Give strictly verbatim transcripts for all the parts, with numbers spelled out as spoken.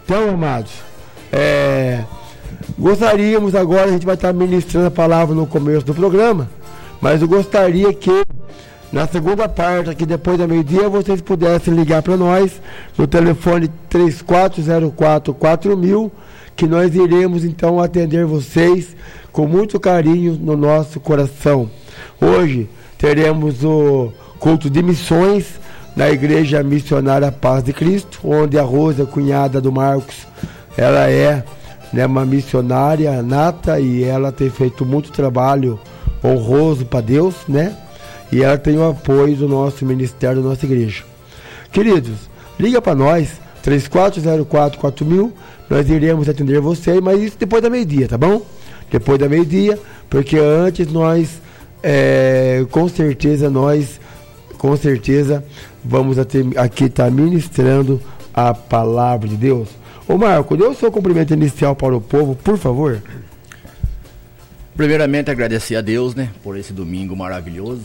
Então, amados, é, gostaríamos agora, a gente vai estar ministrando a palavra no começo do programa, mas eu gostaria que na segunda parte, aqui depois da meio-dia, vocês pudessem ligar para nós no telefone três quatro zero quatro quatro mil, que nós iremos então atender vocês com muito carinho no nosso coração. Hoje teremos o culto de missões na Igreja Missionária Paz de Cristo, onde a Rosa, cunhada do Marcos, ela é, né, uma missionária nata e ela tem feito muito trabalho honroso para Deus, né? E ela tem o apoio do nosso ministério, da nossa igreja. Queridos, liga para nós, três quatro zero quatro quatro mil, nós iremos atender você, mas isso depois da meio-dia, tá bom? Depois da meio-dia, porque antes nós, é, com certeza, nós, com certeza, vamos aqui estar tá ministrando a palavra de Deus. Ô Marco, dê o seu cumprimento inicial para o povo, por favor. Primeiramente, agradecer a Deus, né, por esse domingo maravilhoso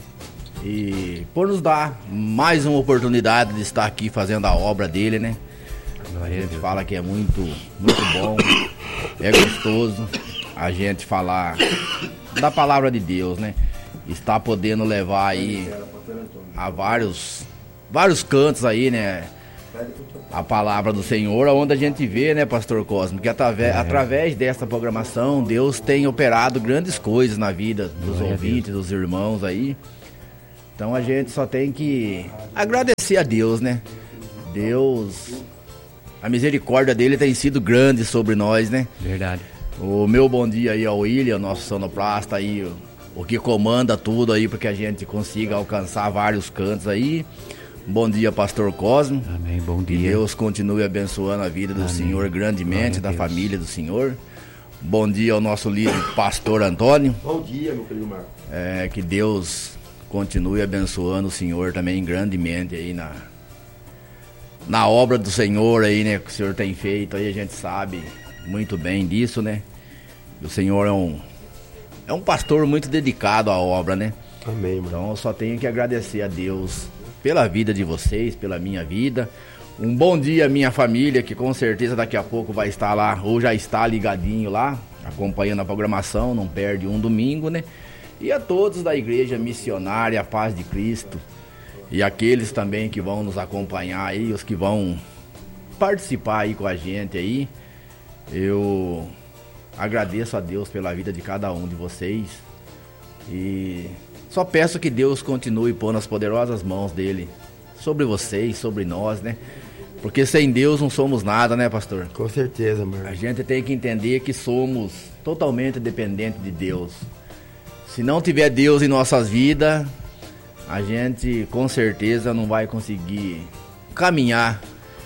e por nos dar mais uma oportunidade de estar aqui fazendo a obra dele, né? A gente fala que é muito, muito bom, é gostoso a gente falar da palavra de Deus, né? Está podendo levar aí a vários, vários cantos aí, né? A palavra do Senhor, onde a gente vê, né, Pastor Cosmo, que através, é. através dessa programação, Deus tem operado grandes coisas na vida dos Glória ouvintes, dos irmãos aí. Então a gente só tem que agradecer a Deus, né? Deus, a misericórdia dele tem sido grande sobre nós, né? Verdade. O meu bom dia aí ao William, nosso sonoplasta aí, o, o que comanda tudo aí para que a gente consiga alcançar vários cantos aí. Bom dia, Pastor Cosmo. Amém, bom dia. Que Deus continue abençoando a vida do Amém. Senhor grandemente, da família do Senhor. Bom dia ao nosso líder, Pastor Antônio. Bom dia, meu querido Marcos. É, que Deus continue abençoando o Senhor também grandemente aí na, na obra do Senhor aí, né, que o Senhor tem feito. Aí a gente sabe muito bem disso, né? O Senhor é um, é um pastor muito dedicado à obra, né? Amém, mano. Então eu só tenho que agradecer a Deus pela vida de vocês, pela minha vida. Um bom dia, minha família, que com certeza daqui a pouco vai estar lá, ou já está ligadinho lá, acompanhando a programação, não perde um domingo, né? E a todos da Igreja Missionária Paz de Cristo, e aqueles também que vão nos acompanhar aí, os que vão participar aí com a gente aí. Eu agradeço a Deus pela vida de cada um de vocês, e só peço que Deus continue pondo as poderosas mãos dele sobre vocês, sobre nós, né? Porque sem Deus não somos nada, né, pastor? Com certeza, mano. A gente tem que entender que somos totalmente dependentes de Deus. Se não tiver Deus em nossas vidas, a gente com certeza não vai conseguir caminhar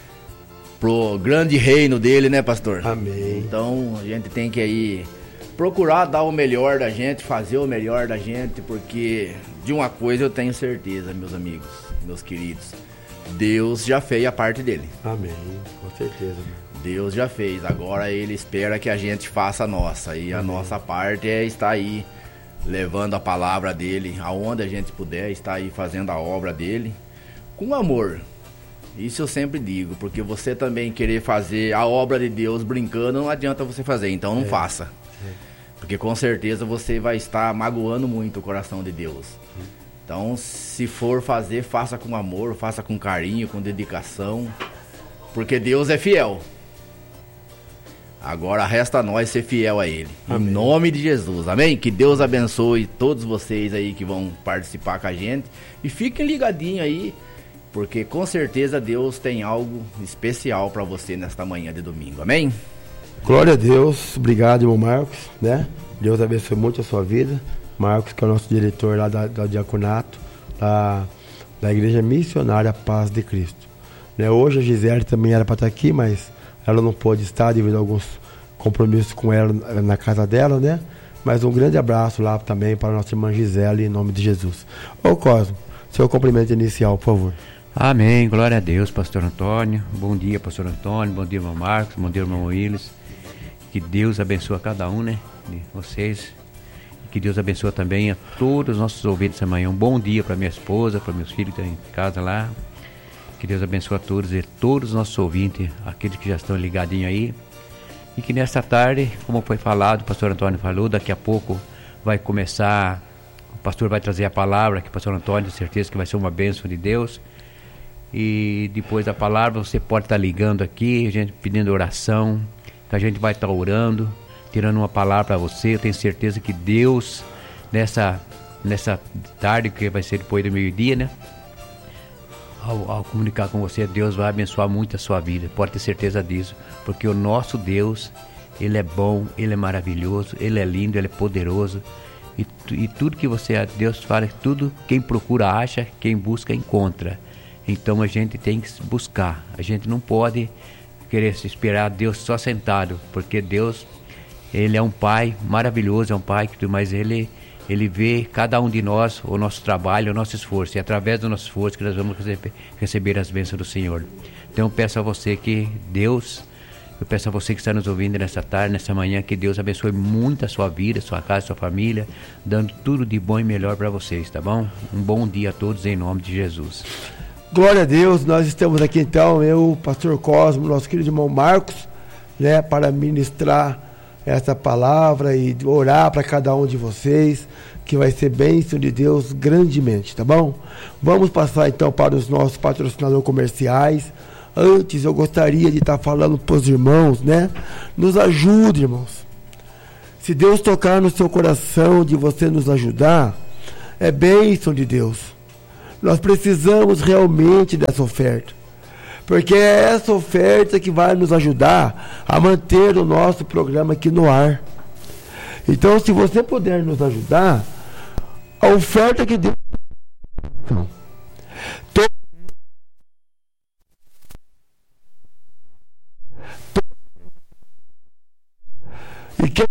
pro grande reino dele, né, pastor? Amém. Então a gente tem que aí procurar dar o melhor da gente, fazer o melhor da gente, porque de uma coisa eu tenho certeza, meus amigos, meus queridos, Deus já fez a parte dele. Amém, com certeza. Deus já fez, agora ele espera que a gente faça a nossa, e a Amém. Nossa parte é estar aí levando a palavra dele, aonde a gente puder, estar aí fazendo a obra dele, com amor. Isso eu sempre digo, porque você também querer fazer a obra de Deus brincando, não adianta você fazer, então não é. faça. Porque com certeza você vai estar magoando muito o coração de Deus. Então, se for fazer, faça com amor, faça com carinho, com dedicação, porque Deus é fiel. Agora resta a nós ser fiel a Ele. Amém. Em nome de Jesus, amém? Que Deus abençoe todos vocês aí que vão participar com a gente. E fiquem ligadinhos aí, porque com certeza Deus tem algo especial para você nesta manhã de domingo, amém? Glória a Deus, obrigado, irmão Marcos, né? Deus abençoe muito a sua vida. Marcos, que é o nosso diretor lá da, da diaconato, da, da Igreja Missionária Paz de Cristo. Né? Hoje a Gisele também era para estar aqui, mas ela não pôde estar devido a alguns compromissos com ela na casa dela, né? Mas um grande abraço lá também para a nossa irmã Gisele, em nome de Jesus. Ô Cosmo, seu cumprimento inicial, por favor. Amém, glória a Deus, pastor Antônio. Bom dia, pastor Antônio, bom dia, irmão Marcos, bom dia, irmão Willis. Que Deus abençoe a cada um, né, de vocês. E que Deus abençoe também a todos os nossos ouvintes amanhã. Um bom dia para minha esposa, para meus filhos que estão em casa lá. Que Deus abençoe a todos e todos os nossos ouvintes, aqueles que já estão ligadinhos aí. E que nesta tarde, como foi falado, o pastor Antônio falou, daqui a pouco vai começar, o pastor vai trazer a palavra, que o pastor Antônio, certeza que vai ser uma bênção de Deus. E depois da palavra você pode estar ligando aqui, a gente pedindo oração, que a gente vai estar orando, tirando uma palavra para você. Eu tenho certeza que Deus, nessa, nessa tarde, que vai ser depois do meio-dia, né? Ao, ao comunicar com você, Deus vai abençoar muito a sua vida, pode ter certeza disso, porque o nosso Deus, Ele é bom, Ele é maravilhoso, Ele é lindo, Ele é poderoso, e, e tudo que você, Deus fala, tudo quem procura acha, quem busca encontra. Então a gente tem que buscar, a gente não pode querer esperar Deus só sentado, porque Deus, Ele é um Pai maravilhoso, é um Pai que, mas Ele Ele vê cada um de nós, o nosso trabalho, o nosso esforço. E é através do nosso esforço que nós vamos receber, receber as bênçãos do Senhor. Então eu peço a você que Deus, eu peço a você que está nos ouvindo nessa tarde, nessa manhã, que Deus abençoe muito a sua vida, a sua casa, a sua família, dando tudo de bom e melhor para vocês, tá bom? Um bom dia a todos em nome de Jesus. Glória a Deus, nós estamos aqui então, eu, o pastor Cosmo, nosso querido irmão Marcos, né, para ministrar essa palavra e orar para cada um de vocês, que vai ser bênção de Deus grandemente, tá bom? Vamos passar então para os nossos patrocinadores comerciais. Antes eu gostaria de estar falando para os irmãos, né? Nos ajude, irmãos. Se Deus tocar no seu coração de você nos ajudar, é bênção de Deus. Nós precisamos realmente dessa oferta, porque é essa oferta que vai nos ajudar a manter o nosso programa aqui no ar. Então, se você puder nos ajudar, a oferta que Deus... E que...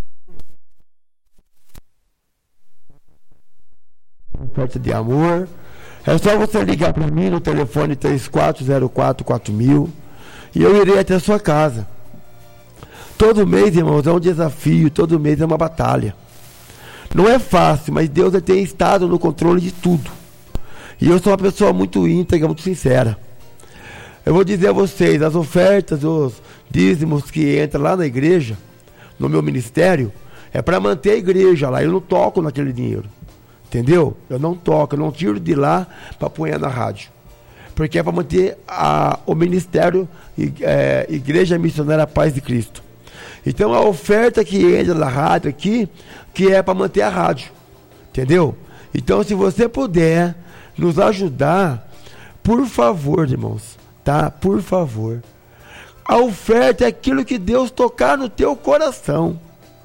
oferta de amor... É só você ligar para mim no telefone três quatro zero quatro quatro mil e eu irei até a sua casa. Todo mês, irmãos, é um desafio, todo mês é uma batalha. Não é fácil, mas Deus tem estado no controle de tudo. E eu sou uma pessoa muito íntegra, muito sincera. Eu vou dizer a vocês, as ofertas, os dízimos que entram lá na igreja, no meu ministério, é para manter a igreja lá. Eu não toco naquele dinheiro. Entendeu? Eu não toco, eu não tiro de lá para pôr na rádio. Porque é para manter a, o ministério é, Igreja Missionária Paz de Cristo. Então a oferta que entra na rádio aqui, que é para manter a rádio. Entendeu? Então se você puder nos ajudar, por favor, irmãos, tá? Por favor. A oferta é aquilo que Deus tocar no teu coração.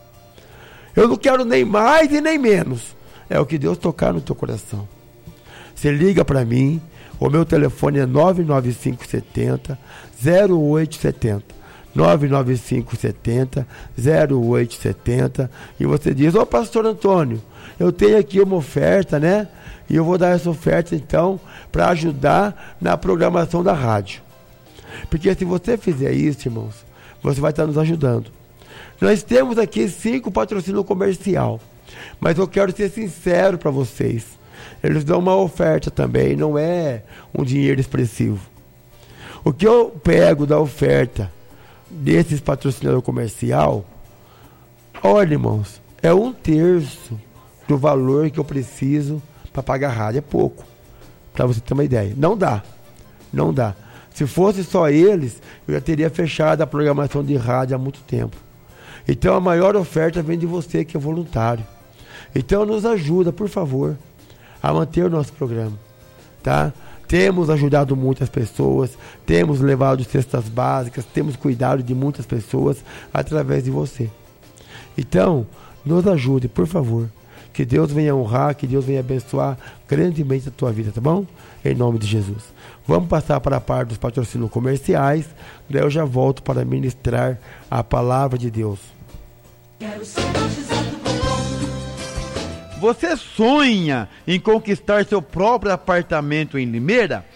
Eu não quero nem mais e nem menos. É o que Deus tocar no teu coração. Você liga para mim, o meu telefone é nove nove cinco sete zero zero oito sete zero. nove nove cinco sete zero zero oito sete zero. E você diz, ô pastor Antônio, eu tenho aqui uma oferta, né? E eu vou dar essa oferta então para ajudar na programação da rádio. Porque se você fizer isso, irmãos, você vai estar nos ajudando. Nós temos aqui cinco patrocínios comercial. Mas eu quero ser sincero para vocês. Eles dão uma oferta também, não é um dinheiro expressivo. O que eu pego da oferta desses patrocinadores comercial, olha, irmãos, é um terço do valor que eu preciso para pagar a rádio. É pouco, para você ter uma ideia. Não dá, não dá. Se fosse só eles, eu já teria fechado a programação de rádio há muito tempo. Então a maior oferta vem de você, que é voluntário. Então nos ajuda, por favor, a manter o nosso programa, tá? Temos ajudado muitas pessoas, temos levado cestas básicas, temos cuidado de muitas pessoas através de você. Então, nos ajude, por favor. Que Deus venha honrar, que Deus venha abençoar grandemente a tua vida, tá bom? Em nome de Jesus. Vamos passar para a parte dos patrocínios comerciais, daí eu já volto para ministrar a palavra de Deus. Quero ser batizado com fogo. Você sonha em conquistar seu próprio apartamento em Limeira?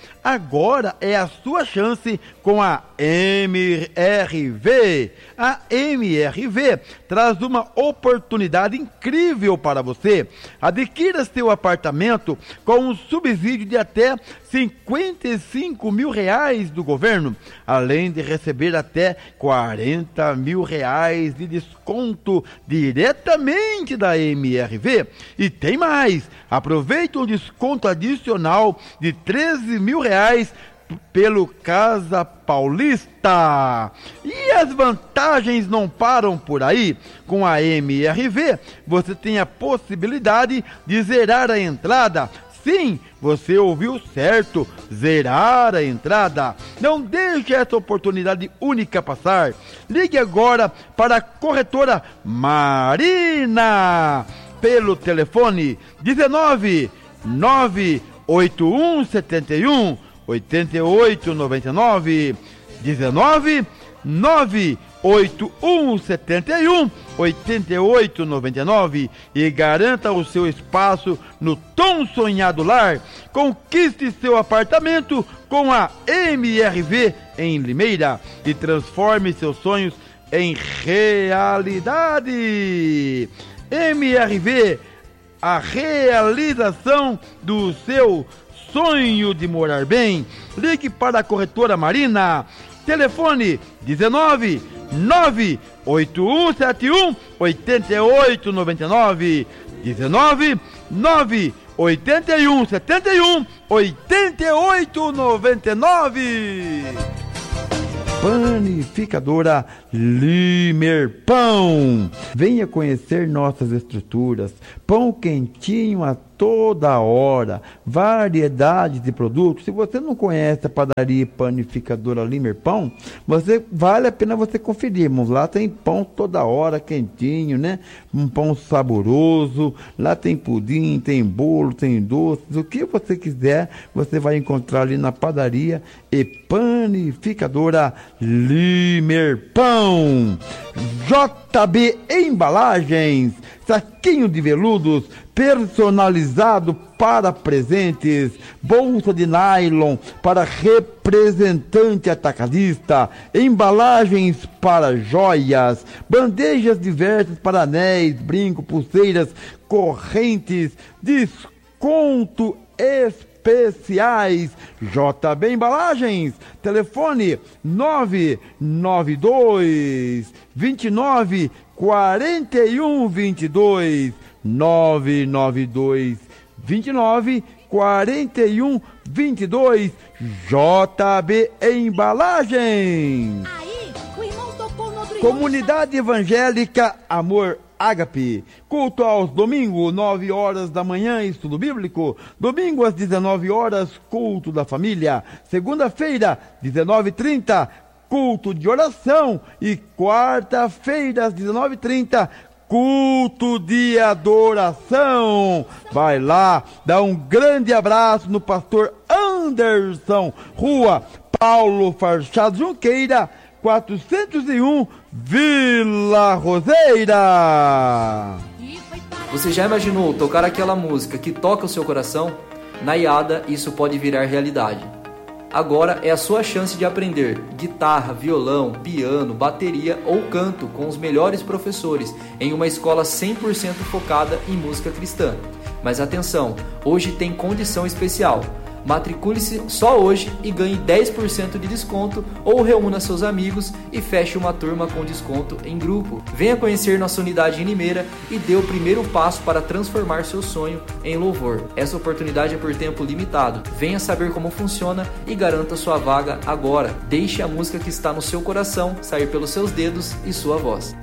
Agora é a sua chance com a M R V. A M R V traz uma oportunidade incrível para você. Adquira seu apartamento com um subsídio de até cinquenta e cinco mil reais do governo, além de receber até quarenta mil reais de desconto diretamente da M R V. E tem mais, aproveite um desconto adicional de treze mil reais pelo Casa Paulista. E as vantagens não param por aí. Com a M R V, você tem a possibilidade de zerar a entrada. Sim, você ouviu certo, zerar a entrada. Não deixe essa oportunidade única passar. Ligue agora para a corretora Marina pelo telefone dezenove, nove oito um sete um, oito oito nove nove, dezenove, nove oito um sete um, oito oito nove nove e garanta o seu espaço no tão sonhado lar. Conquiste seu apartamento com a M R V em Limeira e transforme seus sonhos em realidade. M R V, a realização do seu sonho de morar bem. Ligue para a corretora Marina. Telefone dezenove, nove oito um sete um, oito oito nove nove, dezenove, nove oito um sete um, oito oito nove nove. Panificadora Limer Pão. Venha conhecer nossas estruturas. Pão quentinho a toda hora. Variedade de produtos. Se você não conhece a padaria e panificadora Limer Pão, você, vale a pena você conferir. Irmãos. Lá tem pão toda hora, quentinho, né? Um pão saboroso. Lá tem pudim, tem bolo, tem doces. O que você quiser, você vai encontrar ali na padaria e panificadora Limer Pão. J B Embalagens, saquinho de veludos personalizado para presentes, bolsa de nylon para representante atacadista, embalagens para joias, bandejas diversas para anéis, brinco, pulseiras, correntes, desconto especiais. J B Embalagens, telefone nove nove dois, vinte e nove, quarenta e um, vinte e dois, nove nove dois, vinte e nove, quarenta e um, vinte e dois. J B Embalagens. Aí, o irmão tocou no outro Comunidade Evangélica Amor Ágape, culto aos domingos, nove horas da manhã, estudo bíblico. Domingo às dezenove horas, culto da família. Segunda-feira, dezenove e trinta, culto de oração. E quarta-feira, às dezenove e trinta, culto de adoração. Vai lá, dá um grande abraço no pastor Anderson, Rua Paulo Farchado Junqueira, quatrocentos e um, Vila Roseira. Você já imaginou tocar aquela música que toca o seu coração? Na I A D A isso pode virar realidade. Agora é a sua chance de aprender guitarra, violão, piano, bateria ou canto com os melhores professores em uma escola cem por cento focada em música cristã. Mas atenção, hoje tem condição especial. Matricule-se só hoje e ganhe dez por cento de desconto ou reúna seus amigos e feche uma turma com desconto em grupo. Venha conhecer nossa unidade em Limeira e dê o primeiro passo para transformar seu sonho em louvor. Essa oportunidade é por tempo limitado. Venha saber como funciona e garanta sua vaga agora. Deixe a música que está no seu coração sair pelos seus dedos e sua voz.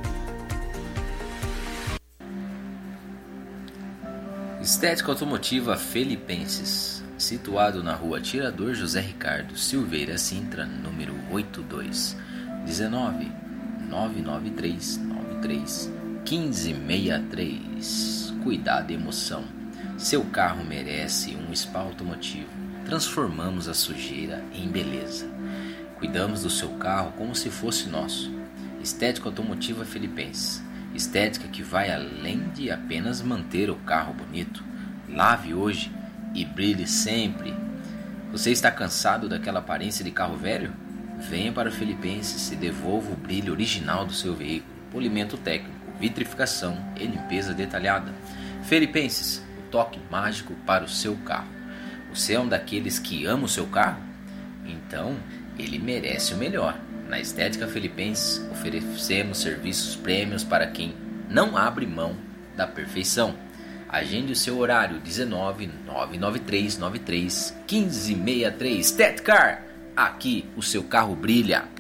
Estética Automotiva Felipenses, situado na rua Tirador José Ricardo Silveira Sintra, número oitenta e dois, dezenove, nove nove três nove três, um cinco seis três. Cuidado e emoção. Seu carro merece um spa automotivo. Transformamos a sujeira em beleza. Cuidamos do seu carro como se fosse nosso. Estética Automotiva Felipenses. Estética que vai além de apenas manter o carro bonito. Lave hoje e brilhe sempre. Você está cansado daquela aparência de carro velho? Venha para o Filipenses e devolva o brilho original do seu veículo. Polimento técnico, vitrificação e limpeza detalhada. Filipenses, o toque mágico para o seu carro. Você é um daqueles que ama o seu carro? Então, ele merece o melhor. Na Estética Filipenses, oferecemos serviços prêmios para quem não abre mão da perfeição. Agende o seu horário dezenove, nove nove três nove três, um cinco seis três. Estética, aqui o seu carro brilha.